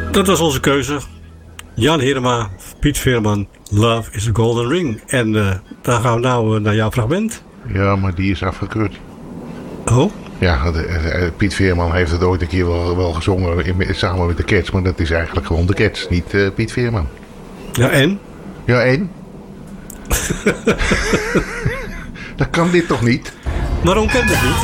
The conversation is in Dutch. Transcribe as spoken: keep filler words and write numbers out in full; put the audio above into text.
Dat was onze keuze. Jan Hirema, Piet Veerman, Love is a Golden Ring. En uh, dan gaan we nou uh, naar jouw fragment. Ja, maar die is afgekeurd. Oh? Ja, de, de, Piet Veerman heeft het ooit een keer wel, wel gezongen in, samen met de Cats. Maar dat is eigenlijk gewoon de Cats, niet uh, Piet Veerman. Ja, en? Ja, en? Dat kan dit toch niet? Waarom kan dat niet?